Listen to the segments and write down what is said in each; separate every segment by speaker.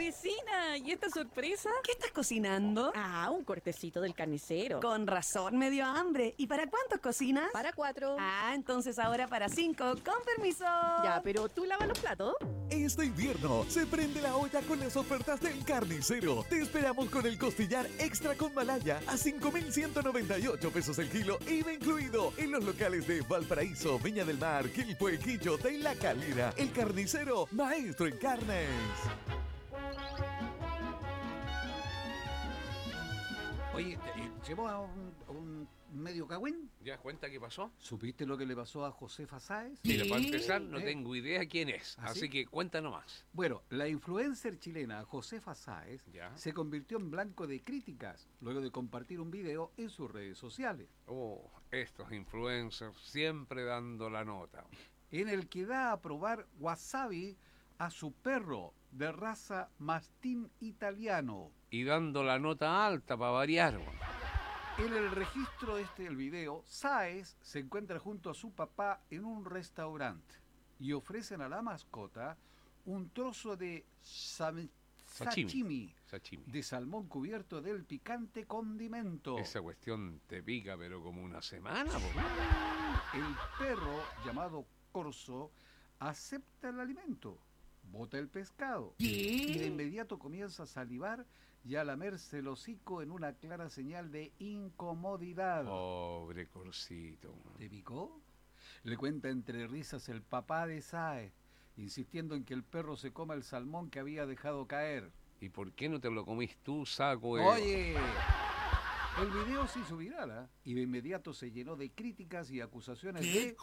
Speaker 1: Vecina, ¿y esta sorpresa?
Speaker 2: ¿Qué estás cocinando?
Speaker 1: Ah, un cortecito del carnicero.
Speaker 2: Con razón me dio hambre. ¿Y para cuántos cocinas?
Speaker 1: Para 4.
Speaker 2: Ah, entonces ahora para 5. Con permiso.
Speaker 1: Ya, pero tú lavas los platos.
Speaker 3: Este invierno se prende la olla con las ofertas del Carnicero. Te esperamos con el costillar extra con malaya a 5.198 pesos el kilo, IVA incluido, en los locales de Valparaíso, Viña del Mar, Quilpué, Quillota y La Calera. El Carnicero, maestro en carnes.
Speaker 4: Oye, ¿llevó a un medio cagüín?
Speaker 5: ¿Ya cuenta qué pasó?
Speaker 4: ¿Supiste lo que le pasó a Josefa Sáez?
Speaker 5: Mira, para empezar, no
Speaker 4: ¿Eh?
Speaker 5: tengo idea quién es,
Speaker 4: ¿Ah,
Speaker 5: así
Speaker 4: sí?
Speaker 5: que cuenta nomás.
Speaker 4: Bueno, la influencer chilena Josefa Sáez
Speaker 5: Ya.
Speaker 4: se convirtió en blanco de críticas luego de compartir un video en sus redes sociales,
Speaker 5: Oh, estos influencers siempre dando la nota.
Speaker 4: en el que da a probar wasabi a su perro de raza mastín italiano.
Speaker 5: Y dando la nota alta para variar.
Speaker 4: En el registro del video, Sáez se encuentra junto a su papá en un restaurante y ofrecen a la mascota un trozo de sashimi
Speaker 5: Sashimi.
Speaker 4: de salmón cubierto del picante condimento.
Speaker 5: Esa cuestión te pica, pero como una semana, po.
Speaker 4: El perro, llamado Corso, acepta el alimento, bota el pescado y de inmediato comienza a salivar y a lamerse el hocico en una clara señal de incomodidad.
Speaker 5: Pobre Corsito.
Speaker 4: ¿Te picó? Le cuenta entre risas el papá de Sáez, insistiendo en que el perro se coma el salmón que había dejado caer.
Speaker 5: ¿Y por qué no te lo comís tú, saco?
Speaker 4: ¡Oye! El video se hizo viral, ¿ah? Y de inmediato se llenó de críticas y acusaciones de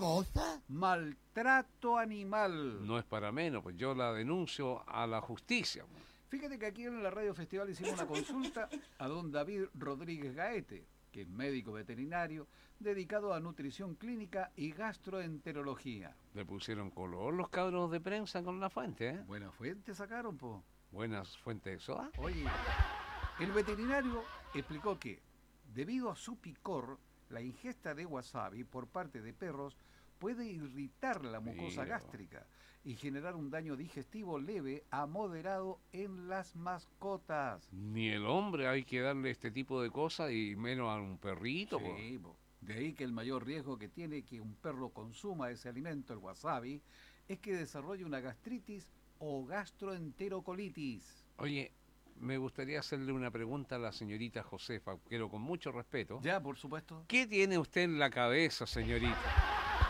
Speaker 4: maltrato animal.
Speaker 5: No es para menos, pues yo la denuncio a la justicia.
Speaker 4: Fíjate que aquí en la Radio Festival hicimos una consulta a don David Rodríguez Gaete, que es médico veterinario dedicado a nutrición clínica y gastroenterología.
Speaker 5: Le pusieron color los cabros de prensa con la fuente, ¿eh?
Speaker 4: Buena fuente sacaron, po.
Speaker 5: Buenas fuentes de soda.
Speaker 4: Oye, el veterinario explicó que, debido a su picor, la ingesta de wasabi por parte de perros puede irritar la mucosa
Speaker 5: Mira.
Speaker 4: gástrica y generar un daño digestivo leve a moderado en las mascotas.
Speaker 5: Ni el hombre hay que darle este tipo de cosas y menos a un perrito. po.
Speaker 4: Sí, po. De ahí que el mayor riesgo que tiene que un perro consuma ese alimento, el wasabi, es que desarrolle una gastritis o gastroenterocolitis.
Speaker 5: Oye, me gustaría hacerle una pregunta a la señorita Josefa, pero con mucho respeto.
Speaker 4: Ya, por supuesto.
Speaker 5: ¿Qué tiene usted en la cabeza, señorita?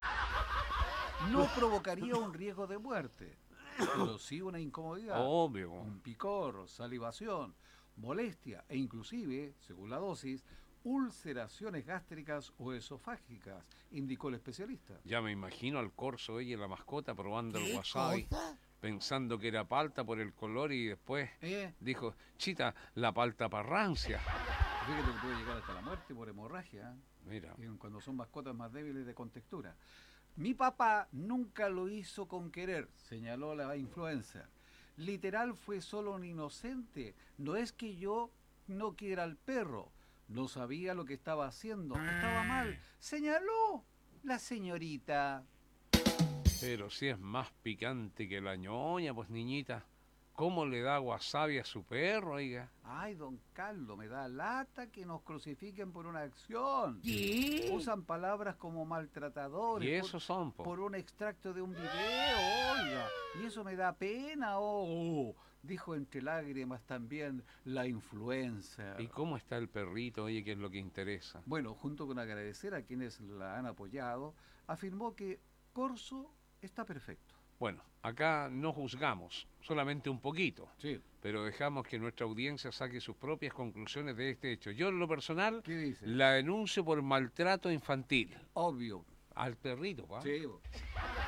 Speaker 4: No provocaría un riesgo de muerte, pero sí una incomodidad,
Speaker 5: Obvio.
Speaker 4: un picor, salivación, molestia e inclusive, según la dosis, ulceraciones gástricas o esofágicas, indicó el especialista.
Speaker 5: Ya me imagino al corso, oye, la mascota probando el wasabi, pensando que era palta por el color y después dijo, chita, la palta parrancia.
Speaker 4: Fíjate que puede llegar hasta la muerte por hemorragia,
Speaker 5: Mira,
Speaker 4: cuando son mascotas más débiles de contextura. Mi papá nunca lo hizo con querer, señaló la influencer. Literal fue solo un inocente. No es que yo no quiera al perro. No sabía lo que estaba haciendo. Estaba mal. Señaló la señorita.
Speaker 5: pero si es más picante que la ñoña, pues niñita, ¿cómo le da wasabi a su perro, oiga?
Speaker 4: Ay, don Carlos, me da lata que nos crucifiquen por una acción. Usan palabras como maltratadores.
Speaker 5: Y esos son, po.
Speaker 4: Por un extracto de un video, oiga. Y eso me da pena, dijo entre lágrimas también la influencer.
Speaker 5: ¿Y cómo está el perrito, oye, que es lo que interesa?
Speaker 4: Bueno, junto con agradecer a quienes la han apoyado, afirmó que Corso está perfecto.
Speaker 5: Bueno, acá no juzgamos, solamente un poquito,
Speaker 4: Sí.
Speaker 5: pero dejamos que nuestra audiencia saque sus propias conclusiones de este hecho. Yo, en lo personal,
Speaker 4: ¿Qué dice?
Speaker 5: la denuncio por maltrato infantil.
Speaker 4: Obvio.
Speaker 5: Al perrito, ¿va?
Speaker 4: Sí.